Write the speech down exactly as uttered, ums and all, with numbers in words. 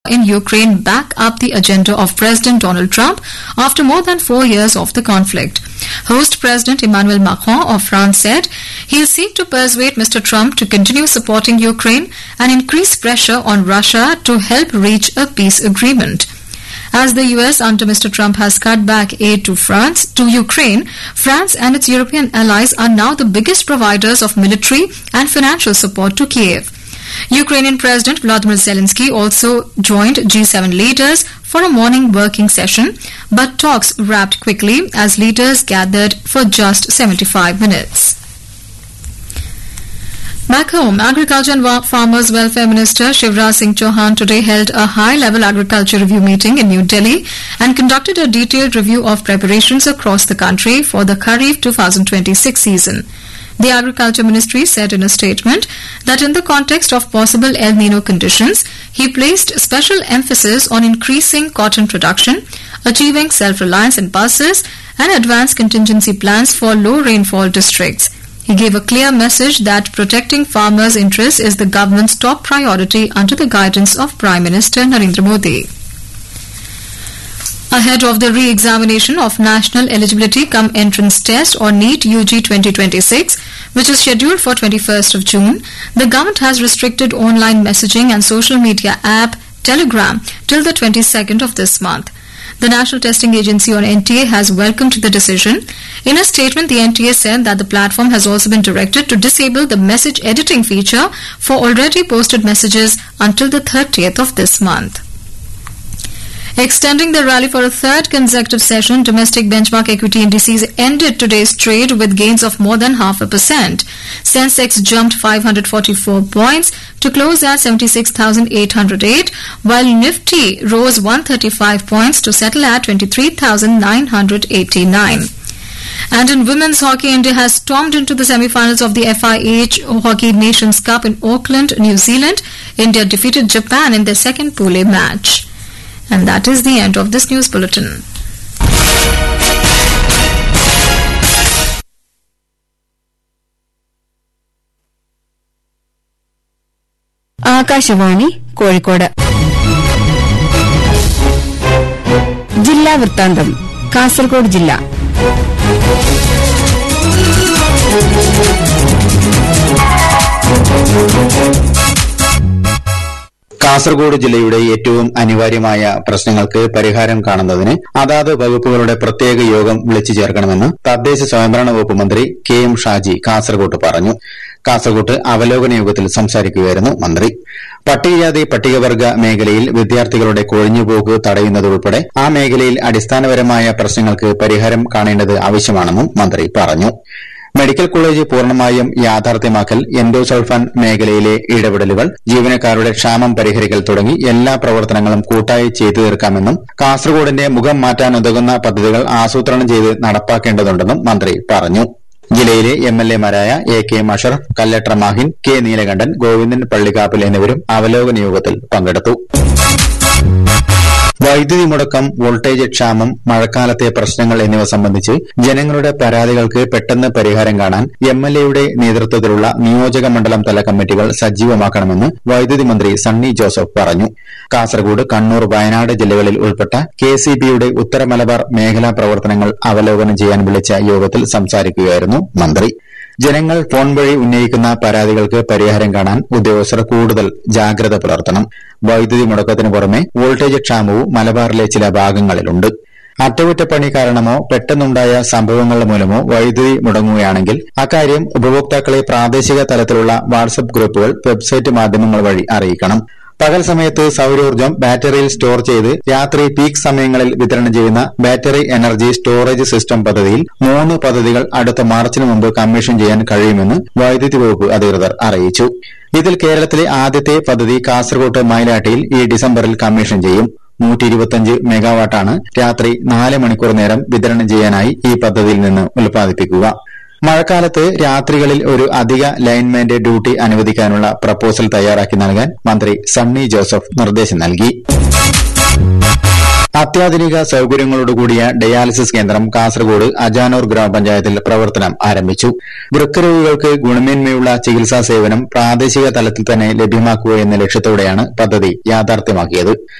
in Ukraine back up the agenda of President Donald Trump after more than four years of the conflict. Host President Emmanuel Macron of France said he'll seek to persuade Mister Trump to continue supporting Ukraine and increase pressure on Russia to help reach a peace agreement. As the U S under Mister Trump has cut back aid to France, to Ukraine, France and its European allies are now the biggest providers of military and financial support to Kiev. Ukrainian President Vladimir Zelensky also joined G seven leaders for a morning working session, but talks wrapped quickly as leaders gathered for just seventy-five minutes. Back home, Agriculture and Farmers Welfare Minister Shivraj Singh Chauhan today held a high-level agriculture review meeting in New Delhi and conducted a detailed review of preparations across the country for the Kharif twenty twenty-six season. The Agriculture Ministry said in a statement that in the context of possible El Nino conditions, he placed special emphasis on increasing cotton production, achieving self-reliance in pulses, and advanced contingency plans for low rainfall districts. He gave a clear message that protecting farmers' interests is the government's top priority under the guidance of Prime Minister Narendra Modi. Ahead of the re-examination of National Eligibility Cum Entrance Test or NEET U G twenty twenty-six, which is scheduled for twenty-first of June, the government has restricted online messaging and social media app Telegram till the twenty-second of this month. The National Testing Agency or N T A has welcomed the decision. In a statement, the N T A said that the platform has also been directed to disable the message editing feature for already posted messages until the thirtieth of this month. Extending the rally for a third consecutive session, domestic benchmark equity indices ended today's trade with gains of more than half a percent. Sensex jumped five hundred forty-four points to close at seventy-six thousand eight hundred eight, while Nifty rose one hundred thirty-five points to settle at twenty-three thousand nine hundred eighty-nine. And in women's hockey, India has stormed into the semi-finals of the F I H Hockey Nations Cup in Auckland, New Zealand. India defeated Japan in their second Pool A match. And that is the end of this news bulletin. Akashvani Kozhikode ജില്ലാ വൃത്താന്തം. കാസർഗോഡ് ജില്ല. കാസർഗോഡ് ജില്ലയുടെ ഏറ്റവും അനിവാര്യമായ പ്രശ്നങ്ങൾക്ക് പരിഹാരം കാണുന്നതിന് അതാത് വകുപ്പുകളുടെ പ്രത്യേക യോഗം വിളിച്ചു ചേർക്കണമെന്ന് തദ്ദേശ സ്വയംഭരണ വകുപ്പ് മന്ത്രി കെ എം ഷാജി കാസർഗോട്ട് പറഞ്ഞു. കാസർഗോട്ട് അവലോകന യോഗത്തിൽ സംസാരിക്കുകയായിരുന്നു മന്ത്രി. പട്ടികജാതി പട്ടികവർഗ മേഖലയിൽ വിദ്യാർത്ഥികളുടെ കൊഴിഞ്ഞുപോക്ക് തടയുന്നതുൾപ്പെടെ ആ മേഖലയിൽ അടിസ്ഥാനപരമായ പ്രശ്നങ്ങൾക്ക് പരിഹാരം കാണേണ്ടത് ആവശ്യമാണെന്നും മന്ത്രി പറഞ്ഞു. മെഡിക്കൽ കോളേജ് പൂർണ്ണമായും യാഥാർത്ഥ്യമാക്കൽ, എൻഡോസൾഫാൻ മേഖലയിലെ ഇടപെടലുകൾ, ജീവനക്കാരുടെ ക്ഷാമം പരിഹരിക്കൽ തുടങ്ങി എല്ലാ പ്രവർത്തനങ്ങളും കൂട്ടായി ചെയ്തു തീർക്കാമെന്നും കാസർഗോഡിന്റെ മുഖം മാറ്റാനുതകുന്ന പദ്ധതികൾ ആസൂത്രണം ചെയ്ത് നടപ്പാക്കേണ്ടതുണ്ടെന്നും മന്ത്രി പറഞ്ഞു. ജില്ലയിലെ M L എമാരായ A K Musharaf, Kallatra Mahin, K Neelakantan, Govindan Pallikkappil എന്നിവരും അവലോകന യോഗത്തിൽ പങ്കെടുത്തു. വൈദ്യുതി മുടക്കം, വോൾട്ടേജ് ക്ഷാമം, മഴക്കാലത്തെ പ്രശ്നങ്ങൾ എന്നിവ സംബന്ധിച്ച് ജനങ്ങളുടെ പരാതികൾക്ക് പെട്ടെന്ന് പരിഹാരം കാണാൻ എം എൽ എയുടെ നേതൃത്വത്തിലുള്ള നിയോജക മണ്ഡലം തല കമ്മിറ്റികൾ സജീവമാക്കണമെന്ന് വൈദ്യുതി മന്ത്രി സണ്ണി ജോസഫ് പറഞ്ഞു. കാസർഗോഡ്, കണ്ണൂർ, വയനാട് ജില്ലകളിൽ ഉൾപ്പെട്ട കെ സി ബിയുടെ ഉത്തര മലബാർ മേഖലാ പ്രവർത്തനങ്ങൾ അവലോകനം ചെയ്യാൻ വിളിച്ച യോഗത്തിൽ സംസാരിക്കുകയായിരുന്നു മന്ത്രി. ജനങ്ങൾ ഫോൺ വഴി ഉന്നയിക്കുന്ന പരാതികൾക്ക് പരിഹാരം കാണാൻ ഉദ്യോഗസ്ഥർ കൂടുതൽ ജാഗ്രത പുലർത്തണം. വൈദ്യുതി മുടക്കത്തിനു പുറമെ വോൾട്ടേജ് ക്ഷാമവും മലബാറിലെ ചില ഭാഗങ്ങളിലുണ്ട്. അറ്റകുറ്റപ്പണി കാരണമോ പെട്ടെന്നുണ്ടായ സംഭവങ്ങൾ മൂലമോ വൈദ്യുതി മുടങ്ങുകയാണെങ്കിൽ അക്കാര്യം ഉപഭോക്താക്കളെ പ്രാദേശിക തലത്തിലുള്ള വാട്സ്ആപ്പ് ഗ്രൂപ്പുകൾ, വെബ്സൈറ്റ് മാധ്യമങ്ങൾ വഴി അറിയിക്കണം. പകൽ സമയത്ത് സൌരോർജ്ജം ബാറ്ററിയിൽ സ്റ്റോർ ചെയ്ത് രാത്രി പീക്ക് സമയങ്ങളിൽ വിതരണം ചെയ്യുന്ന ബാറ്ററി എനർജി സ്റ്റോറേജ് സിസ്റ്റം പദ്ധതിയിൽ മൂന്ന് പദ്ധതികൾ അടുത്ത മാർച്ചിന് മുമ്പ് കമ്മീഷൻ ചെയ്യാൻ കഴിയുമെന്ന് വൈദ്യുതി വകുപ്പ് അധികൃതർ അറിയിച്ചു. ഇതിൽ കേരളത്തിലെ ആദ്യത്തെ പദ്ധതി കാസർകോട്ട് മൈലാട്ടിയിൽ ഈ ഡിസംബറിൽ കമ്മീഷൻ ചെയ്യും. നൂറ്റി ഇരുപത്തിയഞ്ച് മെഗാവാട്ടാണ് രാത്രി നാല് മണിക്കൂർ നേരം വിതരണം ചെയ്യാനായി ഈ പദ്ധതിയിൽ നിന്ന് ഉൽപ്പാദിപ്പിക്കുക. മഴക്കാലത്ത് രാത്രികളിൽ ഒരു അധിക ലൈൻമാന്റെ ഡ്യൂട്ടി അനുവദിക്കാനുള്ള പ്രപ്പോസൽ തയ്യാറാക്കി നൽകാൻ മന്ത്രി സണ്ണി ജോസഫ് നിർദ്ദേശം നൽകി. അത്യാധുനിക സൌകര്യങ്ങളോടുകൂടിയ ഡയാലിസിസ് കേന്ദ്രം കാസർഗോഡ് അജാനൂർ ഗ്രാമപഞ്ചായത്തിൽ പ്രവർത്തനം ആരംഭിച്ചു. വൃക്കരോഗികൾക്ക് ഗുണമേന്മയുള്ള ചികിത്സാ സേവനം പ്രാദേശിക തലത്തിൽ തന്നെ ലഭ്യമാക്കുക എന്ന ലക്ഷ്യത്തോടെയാണ് പദ്ധതി യാഥാർത്ഥ്യമാക്കിയത്.